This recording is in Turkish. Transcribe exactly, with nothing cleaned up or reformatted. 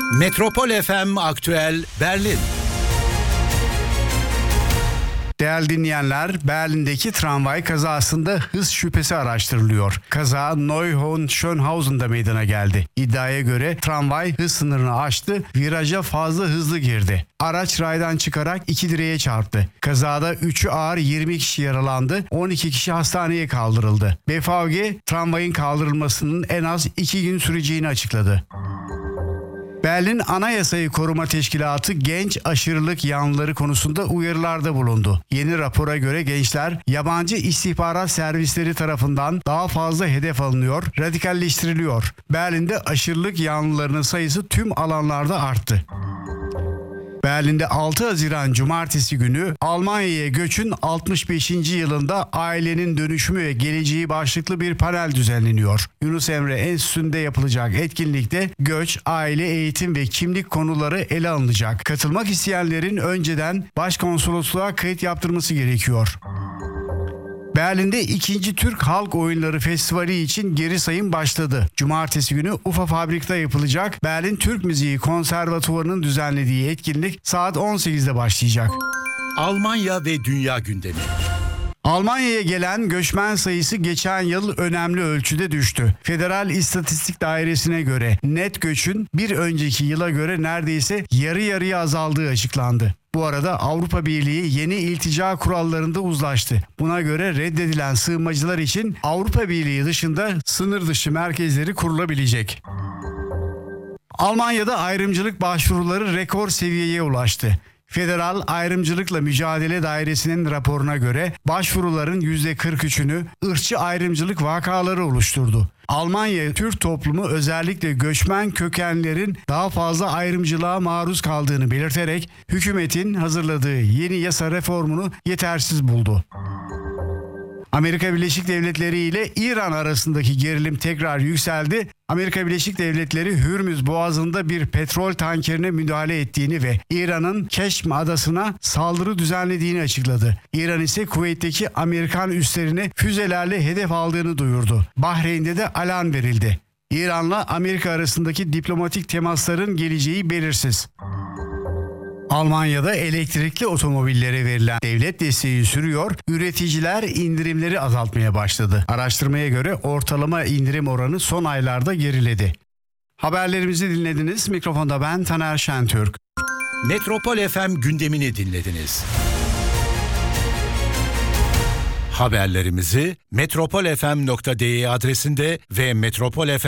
Metropol F M Aktüel Berlin. Değerli dinleyenler, Berlin'deki tramvay kazasında hız şüphesi araştırılıyor. Kaza Neuhofen-Schönhausen'da meydana geldi. İddiaya göre tramvay hız sınırını aştı, viraja fazla hızlı girdi. Araç raydan çıkarak iki direğe çarptı. Kazada üçü ağır yirmi kişi yaralandı, on iki kişi hastaneye kaldırıldı. B V G tramvayın kaldırılmasının en az iki gün süreceğini açıkladı. Berlin Anayasayı Koruma Teşkilatı genç aşırılık yanlıları konusunda uyarılarda bulundu. Yeni rapora göre gençler yabancı istihbarat servisleri tarafından daha fazla hedef alınıyor, radikalleştiriliyor. Berlin'de aşırılık yanlılarının sayısı tüm alanlarda arttı. Berlin'de altı Haziran Cumartesi günü Almanya'ya göçün altmış beşinci yılında ailenin dönüşümü ve geleceği başlıklı bir panel düzenleniyor. Yunus Emre Enstitüsü'nde yapılacak etkinlikte göç, aile, eğitim ve kimlik konuları ele alınacak. Katılmak isteyenlerin önceden başkonsolosluğa kayıt yaptırması gerekiyor. Berlin'de ikinci Türk Halk Oyunları Festivali için geri sayım başladı. Cumartesi günü Ufa Fabrik'te yapılacak Berlin Türk Müziği Konservatuvarı'nın düzenlediği etkinlik saat on sekizde başlayacak. Almanya ve dünya gündemi. Almanya'ya gelen göçmen sayısı geçen yıl önemli ölçüde düştü. Federal İstatistik Dairesi'ne göre net göçün bir önceki yıla göre neredeyse yarı yarıya azaldığı açıklandı. Bu arada Avrupa Birliği yeni iltica kurallarında uzlaştı. Buna göre reddedilen sığınmacılar için Avrupa Birliği dışında sınır dışı merkezleri kurulabilecek. Almanya'da ayrımcılık başvuruları rekor seviyeye ulaştı. Federal Ayrımcılıkla Mücadele Dairesi'nin raporuna göre başvuruların yüzde kırk üçünü ırkçı ayrımcılık vakaları oluşturdu. Almanya Türk toplumu özellikle göçmen kökenlerin daha fazla ayrımcılığa maruz kaldığını belirterek hükümetin hazırladığı yeni yasa reformunu yetersiz buldu. Amerika Birleşik Devletleri ile İran arasındaki gerilim tekrar yükseldi. Amerika Birleşik Devletleri Hürmüz Boğazı'nda bir petrol tankerine müdahale ettiğini ve İran'ın Keşm adasına saldırı düzenlediğini açıkladı. İran ise Kuveyt'teki Amerikan üslerine füzelerle hedef aldığını duyurdu. Bahreyn'de de alarm verildi. İran'la Amerika arasındaki diplomatik temasların geleceği belirsiz. Almanya'da elektrikli otomobillere verilen devlet desteği sürüyor, üreticiler indirimleri azaltmaya başladı. Araştırmaya göre ortalama indirim oranı son aylarda geriledi. Haberlerimizi dinlediniz. Mikrofonda ben Taner Şentürk. Metropol F M gündemini dinlediniz. Haberlerimizi metropol f m nokta d e adresinde ve Metropol F M